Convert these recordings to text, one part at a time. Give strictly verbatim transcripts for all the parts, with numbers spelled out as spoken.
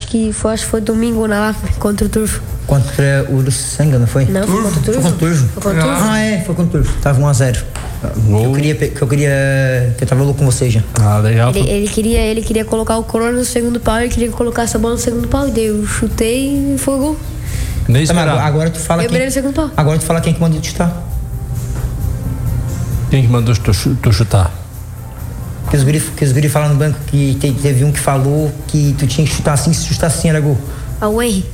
que foi, acho que foi domingo lá contra o Turvo. Contra o Uruçanga, não foi? Não, foi contra o Turvo. Foi contra o Turvo. Foi contra o Turvo. Ah, é, foi contra o Turvo. Tava um a zero. Gol. Eu queria, que eu queria, que eu tava louco com você já. Ah, legal. Ele, ele, queria, ele queria colocar o Corona no segundo pau, ele queria colocar essa bola no segundo pau, e daí eu chutei e foi o gol. Nem Tá, mas esperava. agora tu fala Eu quem... virei no segundo pau. Agora tu fala quem que mandou te chutar. Quem que mandou tu, chu- tu chutar? Que os guri, que os guri falam no banco que te- teve um que falou que tu tinha que chutar assim, se chutar assim era gol. Ah, o Henry.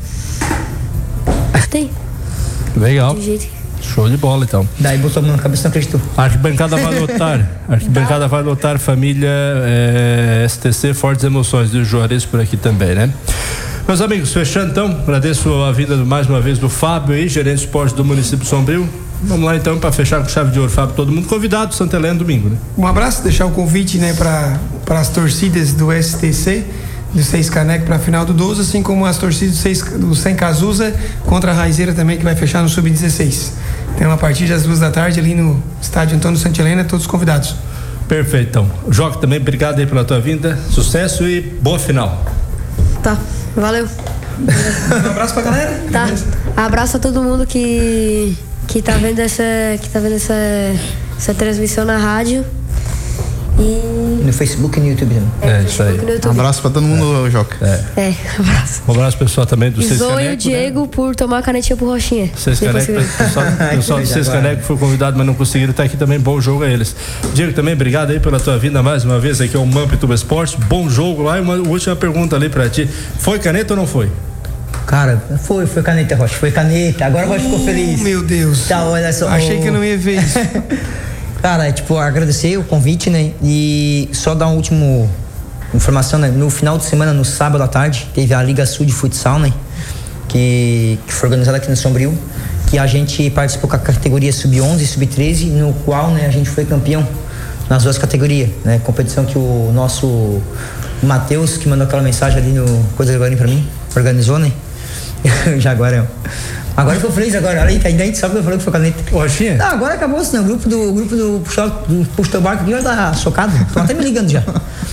Chutei. Legal. De jeito. Show de bola, então. Daí botou a mão na cabeça e não acreditou. A arquibancada vai lotar. A arquibancada vai lotar, família é, S T C, fortes emoções do Juarez por aqui também, né? Meus amigos, fechando então, agradeço a vinda mais uma vez do Fábio aí, gerente de esportes do município de Sombrio. Vamos lá então para fechar com chave de ouro, Fábio, todo mundo convidado, Santa Helena domingo, né? Um abraço, deixar o convite, né, para para as torcidas do S T C, do Seis Caneco para a final do doze, assim como as torcidas do, seis, do Sem Cazuza contra a Raizeira também, que vai fechar no sub dezesseis. Tem uma partida às duas da tarde ali no estádio Antônio Santa Helena, todos convidados. Perfeito, então. Joca, também obrigado aí pela tua vinda, sucesso e boa final. Tá, valeu. Um abraço pra galera. Tá. Abraço a todo mundo que que tá vendo essa que tá vendo essa essa transmissão na rádio e No Facebook e no YouTube também. É, isso aí. no YouTube. Um abraço pra todo mundo, Joca. É, abraço. Um abraço pessoal também do E Seis zoe Caneco, o Diego né? por tomar a canetinha pro Roxinha. Seis Nem Caneco, conseguiu. pessoal, pessoal do Seis Caneco foi convidado, mas não conseguiram estar aqui também, bom jogo a eles. Diego, também obrigado aí pela tua vinda mais uma vez aqui ao Mampituba Esportes, bom jogo lá. E uma última pergunta ali pra ti, foi caneta ou não foi? Cara, foi, foi caneta, Rocha, foi caneta. Agora o Rocha ficou feliz. Meu Deus. Tá, olha só. Achei que eu não ia ver isso. Cara, é, tipo, agradecer o convite, né? E só dar uma última informação, né? No final de semana, no sábado à tarde, teve a Liga Sul de Futsal, né? Que, que foi organizada aqui no Sombrio, que a gente participou com a categoria sub onze e sub treze, no qual, né, a gente foi campeão nas duas categorias, né? Competição que o nosso Matheus, que mandou aquela mensagem ali no Coisa Agora pra mim, organizou, né? Já agora, agora ficou feliz agora, olha aí, que ainda a gente sabe que eu falei que foi caneta. Roxinha? Tá, agora acabou assim, né? O grupo do, o grupo do Puxa, do Puxa Teu Barco aqui já tá chocado, estão até me ligando já.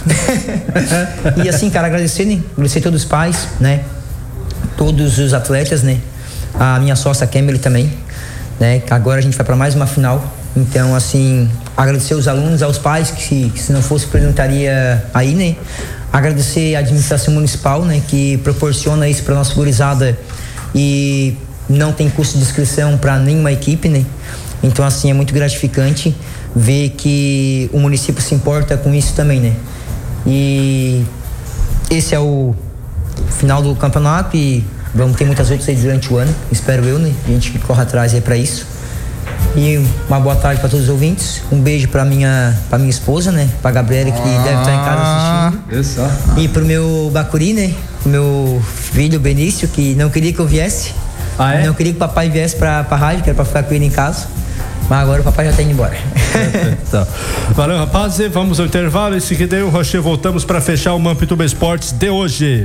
E assim, cara, agradecer, né? Agradecer a todos os pais, né? Todos os atletas, né? A minha sócia Kemberly também, né? Que agora a gente vai pra mais uma final. Então, assim, agradecer os alunos, aos pais, que se, que se não fosse, eu não estaria aí, né? Agradecer a administração municipal, né? Que proporciona isso pra nossa gurizada e não tem custo de inscrição para nenhuma equipe, né? Então, assim, é muito gratificante ver que o município se importa com isso também, né? E esse é o final do campeonato e vamos ter muitas outras aí durante o ano, espero eu, né? A gente corre atrás aí para isso. E uma boa tarde para todos os ouvintes. Um beijo para minha para minha esposa, né? Para Gabriela, que ah, deve estar em casa assistindo. Isso. E pro meu Bacuri, né? Pro meu filho Benício, que não queria que eu viesse. Ah, é? Não queria que o papai viesse pra, pra rádio, que era pra ficar com ele em casa. Mas agora o papai já tá indo embora. Tá. Valeu, rapaz. E vamos ao intervalo. E se que deu, Rocher, voltamos para fechar o Mampituba Esportes de hoje.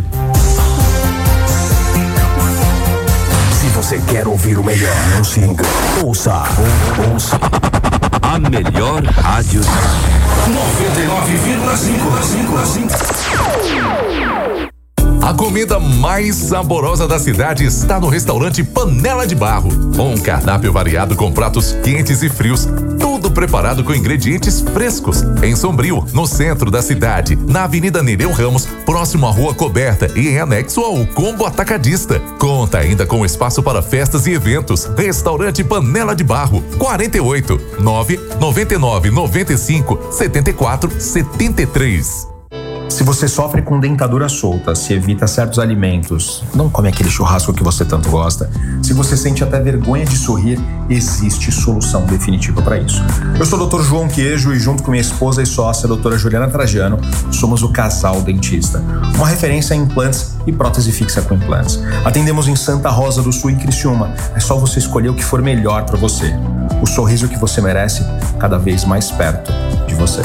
Se você quer ouvir o melhor, não se engane. Ouça, ouça a melhor rádio. noventa e nove vírgula cinco. A comida mais saborosa da cidade está no restaurante Panela de Barro. Um cardápio variado com pratos quentes e frios, tudo preparado com ingredientes frescos. Em Sombrio, no centro da cidade, na Avenida Nereu Ramos, próximo à Rua Coberta e em anexo ao Combo Atacadista. Conta ainda com espaço para festas e eventos. Restaurante Panela de Barro, quarenta e oito, nove noventa e nove, noventa e cinco, setenta e quatro, setenta e três. Se você sofre com dentadura solta, se evita certos alimentos, não come aquele churrasco que você tanto gosta, se você sente até vergonha de sorrir, existe solução definitiva para isso. Eu sou o doutor João Queijo e junto com minha esposa e sócia, a doutora Juliana Trajano, somos o Casal Dentista, uma referência em implantes e prótese fixa com implantes. Atendemos em Santa Rosa do Sul e Criciúma. É só você escolher o que for melhor para você. O sorriso que você merece, cada vez mais perto de você.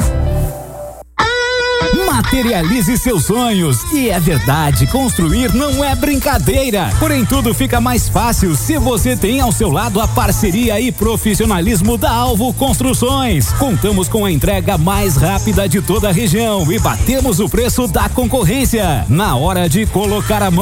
Materialize seus sonhos. E é verdade, construir não é brincadeira. Porém, tudo fica mais fácil se você tem ao seu lado a parceria e profissionalismo da Alvo Construções. Contamos com a entrega mais rápida de toda a região e batemos o preço da concorrência. Na hora de colocar a mão